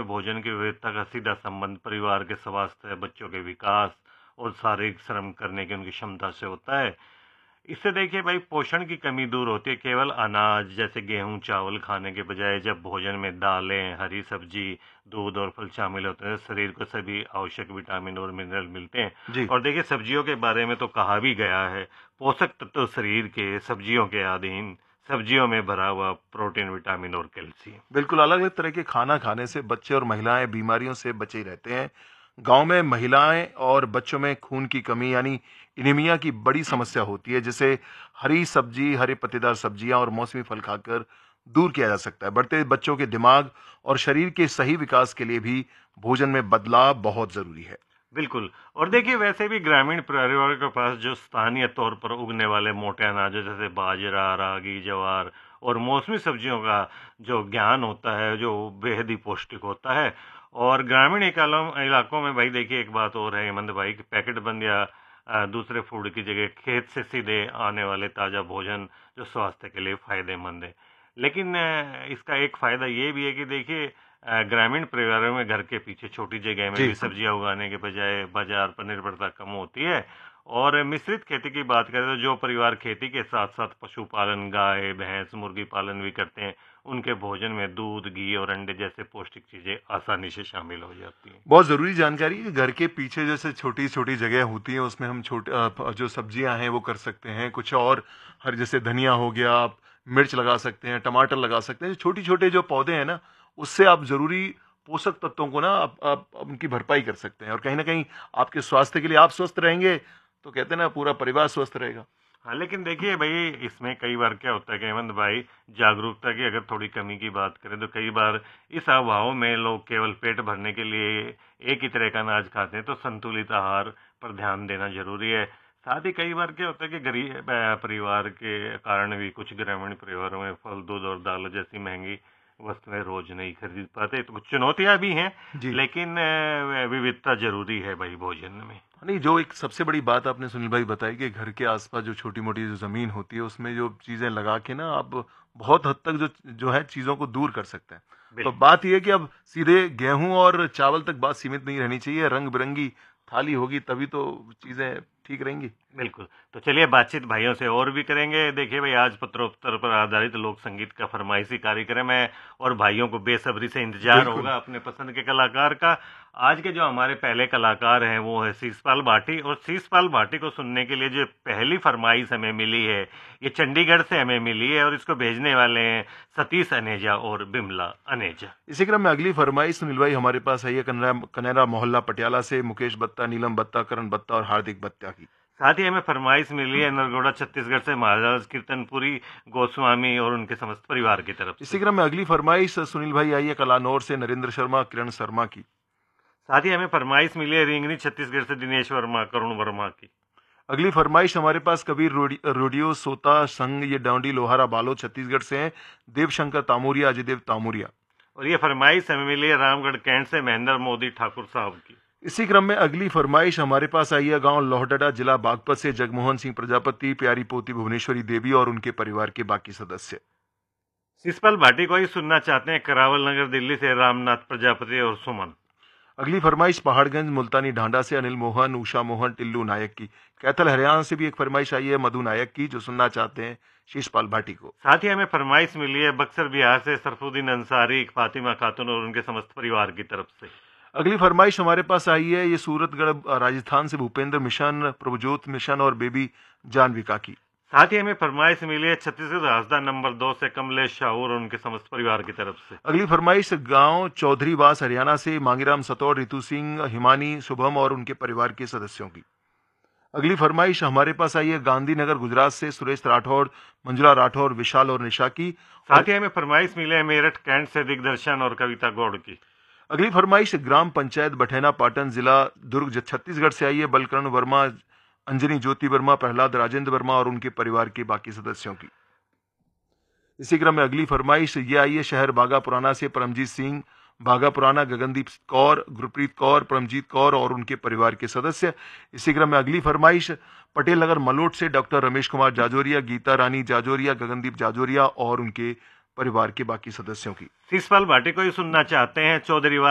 में भोजन की विविधता का सीधा संबंध परिवार के स्वास्थ्य, बच्चों के विकास और शारीरिक श्रम करने की उनकी क्षमता से होता है। इससे देखिए भाई पोषण की कमी दूर होती है। केवल अनाज जैसे गेहूं चावल खाने के बजाय जब भोजन में दालें, हरी सब्जी, दूध और फल शामिल होते हैं, शरीर को सभी आवश्यक विटामिन और मिनरल मिलते हैं। जी, और देखिए सब्जियों के बारे में तो कहा भी गया है, पोषक तत्व शरीर के सब्जियों के अधीन, सब्जियों में भरा हुआ प्रोटीन, विटामिन और कैल्शियम। बिल्कुल अलग-अलग तरह के खाना खाने से बच्चे और महिलाएं बीमारियों से बचे ही रहते हैं। गांव में महिलाएं और बच्चों में खून की कमी यानी एनीमिया की बड़ी समस्या होती है, जिसे हरी सब्जी, हरे पत्तेदार सब्जियां और मौसमी फल खाकर दूर किया जा सकता है। बढ़ते बच्चों के दिमाग और शरीर के सही विकास के लिए भी भोजन में बदलाव बहुत जरूरी है। बिल्कुल। और देखिए वैसे भी ग्रामीण परिवारों के पास जो स्थानीय तौर पर उगने वाले मोटे अनाजों जैसे बाजरा, रागी, ज्वार और मौसमी सब्जियों का जो ज्ञान होता है, जो बेहद ही पौष्टिक होता है। और ग्रामीण इलाकों में भाई देखिए एक बात और है हेमंत भाई, कि पैकेट बंद या दूसरे फूड की जगह खेत से सीधे आने वाले ताज़ा भोजन जो स्वास्थ्य के लिए फायदेमंद है। लेकिन इसका एक फायदा ये भी है कि देखिए ग्रामीण परिवारों में घर के पीछे छोटी जगह में जी, भी सब्जियां उगाने के बजाय बाजार पर निर्भरता कम होती है। और मिश्रित खेती की बात करें तो जो परिवार खेती के साथ साथ पशुपालन, गाय भैंस, मुर्गी पालन भी करते हैं, उनके भोजन में दूध, घी और अंडे जैसे पौष्टिक चीजें आसानी से शामिल हो जाती हैं। बहुत ज़रूरी जानकारी है कि घर के पीछे जैसे छोटी-छोटी जगह होती है, उसमें हम जो सब्जियां हैं वो कर सकते हैं। कुछ और हर जैसे धनिया हो गया, आप मिर्च लगा सकते हैं, टमाटर लगा सकते हैं। छोटे-छोटे जो पौधे हैं ना, उससे आप ज़रूरी पोषक तत्वों को ना आप उनकी भरपाई कर सकते हैं और कहीं न कहीं आपके स्वास्थ्य के लिए आप स्वस्थ रहेंगे, तो कहते हैं ना पूरा परिवार स्वस्थ रहेगा। हाँ, लेकिन देखिए भई इसमें कई बार क्या होता है कि हेमंत भाई, जागरूकता की अगर थोड़ी कमी की बात करें तो कई बार इस अभाव में लोग केवल पेट भरने के लिए एक ही तरह का अनाज खाते हैं, तो संतुलित आहार पर ध्यान देना जरूरी है। साथ ही कई बार क्या होता है कि गरीब परिवार के कारण भी कुछ ग्रामीण परिवारों में फल, दूध और दाल जैसी महंगी वस्तुएं रोज नहीं खरीद पाते, तो कुछ चुनौतियां भी हैं। जी। लेकिन विविधता जरूरी है भाई भोजन में। नहीं, जो एक सबसे बड़ी बात आपने सुनील भाई बताई कि घर के आसपास जो छोटी-मोटी जो ज़मीन होती है, उसमें जो चीज़ें लगा के ना आप बहुत हद तक जो जो है चीज़ों को दूर कर सकते हैं। तो बिल्कुल। बात ये है कि अब सीधे गेहूँ और चावल तक बात सीमित नहीं रहनी चाहिए, रंग-बिरंगी थाली होगी तभी तो चीज़ें ठीक रहेंगी। बिल्कुल। तो चलिए बातचीत भाइयों से और भी करेंगे। देखिए भाई आज पत्रोत्तर पर आधारित लोक संगीत का फरमाइशी कार्यक्रम है और भाइयों को बेसब्री से इंतजार बिल्कुल। होगा अपने पसंद के कलाकार का। आज के जो हमारे पहले कलाकार हैं वो है शीशपाल भाटी, और शीशपाल भाटी को सुनने के लिए जो पहली फरमाइश हमें मिली है, ये चंडीगढ़ से हमें मिली है और इसको भेजने वाले हैं सतीश अनेजा और बिमला अनेजा। इसी क्रम में अगली फरमाइश सुनील भाई हमारे पास आई है कनेरा मोहल्ला पटियाला से मुकेश बत्ता, नीलम बत्ता, करण बत्ता और हार्दिक बत्ता की। साथ ही हमें फरमाइश मिली है नरगोड़ा छत्तीसगढ़ से महाराज कीर्तनपुरी गोस्वामी और उनके समस्त परिवार की तरफ से। इसी क्रम में अगली फरमाइश सुनील भाई आई है कलानौर से नरेंद्र शर्मा, किरण शर्मा की। साथ ही हमें फरमाइश मिली है रिंगनी छत्तीसगढ़ से दिनेश वर्मा, करुण वर्मा की। अगली फरमाइश हमारे पास कबीर रोडियो सोता संघ ये डांडी लोहारा बालो छत्तीसगढ़ से हैं, देवशंकर तामोरिया, अजय देव तामोरिया। और ये फरमाइश हमें मिली है रामगढ़ कैंट से महेंद्र मोदी ठाकुर साहब की। इसी क्रम में अगली फरमाइश हमारे पास आई है गांव लोहडा जिला बागपत से जगमोहन सिंह प्रजापति, प्यारी पोती भुवनेश्वरी देवी और उनके परिवार के बाकी सदस्य। शिषपाल भाटी को ही सुनना चाहते हैं करावल नगर दिल्ली से रामनाथ प्रजापति और सुमन। अगली फरमाइश पहाड़गंज मुल्तानी ढांडा से अनिल मोहन, उषा मोहन, टिल्लू नायक की। कैथल हरियाणा से भी एक फरमाइश आई है मधु नायक की, जो सुनना चाहते हैं शीशपाल भाटी को। साथ ही हमें फरमाइश मिली है बक्सर बिहार से सरफुद्दीन अंसारी, फातिमा खातून और उनके समस्त परिवार की तरफ से। अगली फरमाइश हमारे पास आई है ये सूरतगढ़ राजस्थान से भूपेंद्र मिशन, प्रभुजोत मिशन और बेबी जानविका की। साथ ही हमें फरमाइश मिली है छत्तीसगढ़ राजधानी नंबर 2 से कमलेश शाहूर और उनके समस्त परिवार की तरफ से। अगली फरमाइश गांव चौधरीवास हरियाणा से मांगीराम सतौड़, रितु सिंह, हिमानी, शुभम और उनके परिवार के सदस्यों की। अगली फरमाइश हमारे पास आई है गांधीनगर गुजरात से सुरेश राठौड़, मंजुला राठौड़, विशाल और निशा की। साथ ही हमें फरमाइश मिली है मेरठ कैंट से दिग्दर्शन और कविता गौड़ की। अगली फरमाइश ग्राम पंचायत बठेना पाटन जिला दुर्ग छत्तीसगढ़ से आई है बलकर्ण वर्मा, अंजनी ज्योति वर्मा, प्रहलाद राजेंद्र वर्मा और उनके परिवार के बाकी सदस्यों की। इसी क्रम में अगली फरमाइश ये आई है शहर बागा पुराना से परमजीत सिंह, बागा पुराना, गगनदीप कौर, गुरप्रीत कौर, परमजीत कौर और उनके परिवार के सदस्य। इसी क्रम में अगली फरमाइश पटेल नगर मलोट से डॉक्टर रमेश कुमार जाजोरिया, गीता रानी जाजोरिया, गगनदीप जाजोरिया और उनके परिवार के बाकी सदस्यों की। शिषपाल भाटी को ही सुनना चाहते हैं चौधरी